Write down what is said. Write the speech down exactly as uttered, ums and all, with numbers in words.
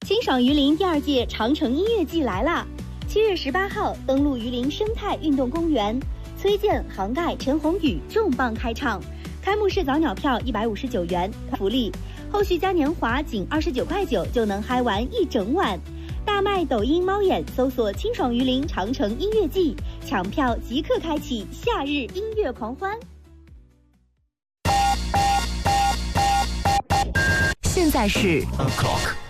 清爽榆林第二届长城音乐季来啦！七月十八号登陆榆林生态运动公园，崔健、杭盖、陈鸿宇重磅开唱。开幕式早鸟票一百五十九元，福利后续嘉年华仅二十九块九就能嗨玩一整晚。大麦抖音猫眼搜索清爽榆林长城音乐季，抢票即刻开启夏日音乐狂欢。 现在是 o'clock。